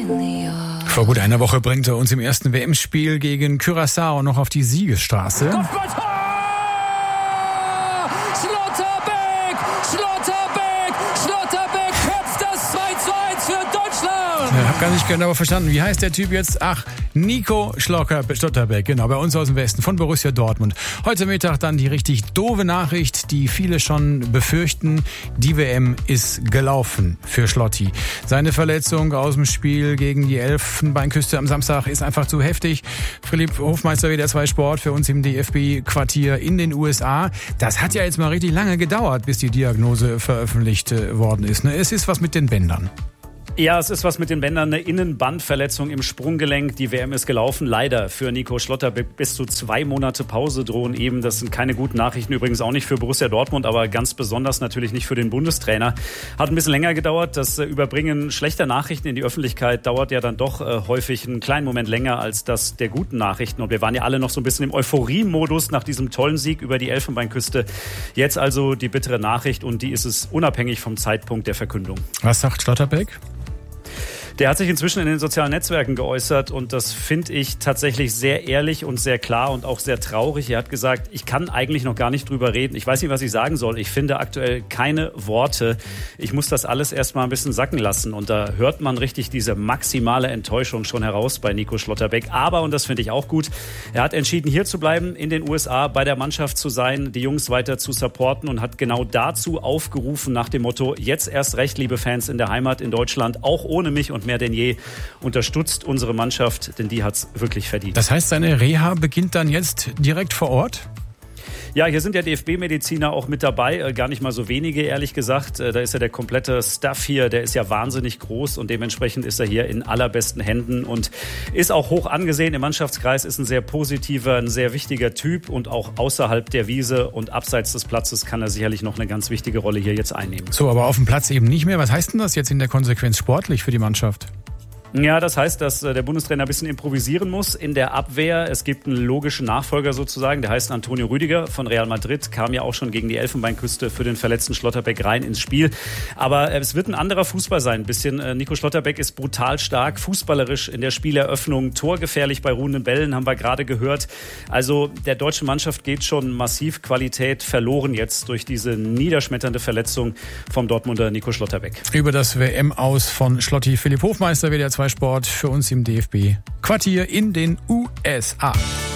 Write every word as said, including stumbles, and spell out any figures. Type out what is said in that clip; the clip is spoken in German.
Vor gut einer Woche bringt er uns im ersten W M-Spiel gegen Curaçao noch auf die Siegesstraße. Kopfballtor! Schlotterbeck! Schlotterbeck! Schlotterbeck köpft das zwei zu eins für Deutschland! Ich habe gar nicht genau verstanden, wie heißt der Typ jetzt? Ach, Nico Schlotterbeck, genau, bei uns aus dem Westen von Borussia Dortmund. Heute Mittag dann die richtig doofe Nachricht, die viele schon befürchten. Die W M ist gelaufen für Schlotti. Seine Verletzung aus dem Spiel gegen die Elfenbeinküste am Samstag ist einfach zu heftig. Philipp Hofmeister, W D R zwei Sport, für uns im D F B-Quartier in den U S A. Das hat ja jetzt mal richtig lange gedauert, bis die Diagnose veröffentlicht worden ist. Es ist was mit den Bändern. Ja, es ist was mit den Bändern, eine Innenbandverletzung im Sprunggelenk. Die W M ist gelaufen, leider für Nico Schlotterbeck. Bis zu zwei Monate Pause drohen eben. Das sind keine guten Nachrichten, übrigens auch nicht für Borussia Dortmund, aber ganz besonders natürlich nicht für den Bundestrainer. Hat ein bisschen länger gedauert. Das Überbringen schlechter Nachrichten in die Öffentlichkeit dauert ja dann doch äh, häufig einen kleinen Moment länger als das der guten Nachrichten. Und wir waren ja alle noch so ein bisschen im Euphorie-Modus nach diesem tollen Sieg über die Elfenbeinküste. Jetzt also die bittere Nachricht, und die ist es unabhängig vom Zeitpunkt der Verkündung. Was sagt Schlotterbeck? Der hat sich inzwischen in den sozialen Netzwerken geäußert, und das finde ich tatsächlich sehr ehrlich und sehr klar und auch sehr traurig. Er hat gesagt, ich kann eigentlich noch gar nicht drüber reden. Ich weiß nicht, was ich sagen soll. Ich finde aktuell keine Worte. Ich muss das alles erst mal ein bisschen sacken lassen. Und da hört man richtig diese maximale Enttäuschung schon heraus bei Nico Schlotterbeck. Aber, und das finde ich auch gut, er hat entschieden, hier zu bleiben, in den U S A, bei der Mannschaft zu sein, die Jungs weiter zu supporten, und hat genau dazu aufgerufen nach dem Motto, jetzt erst recht, liebe Fans in der Heimat in Deutschland, auch ohne mich und mehr denn je, unterstützt unsere Mannschaft, denn die hat's wirklich verdient. Das heißt, seine Reha beginnt dann jetzt direkt vor Ort? Ja, hier sind ja D F B-Mediziner auch mit dabei, äh, gar nicht mal so wenige, ehrlich gesagt. Äh, da ist ja der komplette Staff hier, der ist ja wahnsinnig groß, und dementsprechend ist er hier in allerbesten Händen und ist auch hoch angesehen im Mannschaftskreis, ist ein sehr positiver, ein sehr wichtiger Typ, und auch außerhalb der Wiese und abseits des Platzes kann er sicherlich noch eine ganz wichtige Rolle hier jetzt einnehmen. So, aber auf dem Platz eben nicht mehr. Was heißt denn das jetzt in der Konsequenz sportlich für die Mannschaft? Ja, das heißt, dass der Bundestrainer ein bisschen improvisieren muss in der Abwehr. Es gibt einen logischen Nachfolger sozusagen, der heißt Antonio Rüdiger von Real Madrid, kam ja auch schon gegen die Elfenbeinküste für den verletzten Schlotterbeck rein ins Spiel. Aber es wird ein anderer Fußball sein, ein bisschen. Nico Schlotterbeck ist brutal stark, fußballerisch in der Spieleröffnung, torgefährlich bei ruhenden Bällen, haben wir gerade gehört. Also der deutschen Mannschaft geht schon massiv Qualität verloren jetzt durch diese niederschmetternde Verletzung vom Dortmunder Nico Schlotterbeck. Über das W M-Aus von Schlotti, Philipp Hofmeister, W D R zwei Sport, für uns im D F B-Quartier in den U S A.